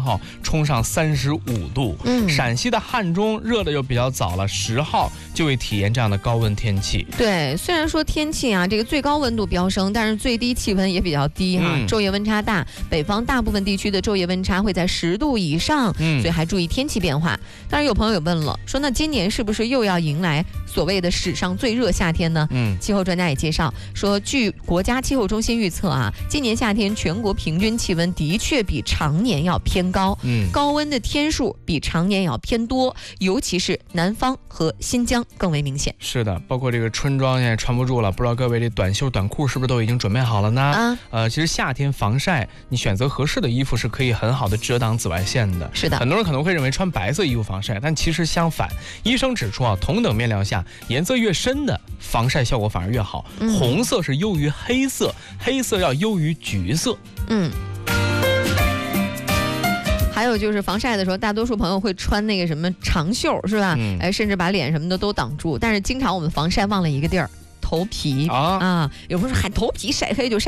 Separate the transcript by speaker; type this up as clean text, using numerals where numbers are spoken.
Speaker 1: 号冲上35度。陕西的汉中热的又比较早了，10号就会体验这样的高温天气。
Speaker 2: 对，虽然说天气啊，这个最高温度飙升，但是最低气温也比较低哈，昼夜温差大。北方大部分地区的昼夜温差会在10度以上，所以还注意天气变化。当然，有朋友也问了，说那今年是不是又要迎来所谓的史上最热夏天呢？气候专家也介绍说，据国家气候中心预测啊，今年夏天全国平均气温的确比常年要偏高，高温的天数比常年要偏多，尤其是南方和新疆更为明显。
Speaker 1: 是的，包括这个春装现在穿不住了，不知道各位这短袖短裤是不是都已经准备好了呢？其实夏天防晒，你选择合适的衣服是可以很好的遮挡紫外线的。
Speaker 2: 是的，
Speaker 1: 很多人可能会认为穿白色衣服防晒，但其实相反，医生指出啊，同等面料下，颜色越深的防晒效果反而越好。红色是优于黑色，黑色要优于橘色。
Speaker 2: 还有就是防晒的时候，大多数朋友会穿那个什么长袖，是吧？甚至把脸什么的都挡住。但是经常我们防晒忘了一个地儿，头皮啊。有朋友说，头皮晒黑就晒。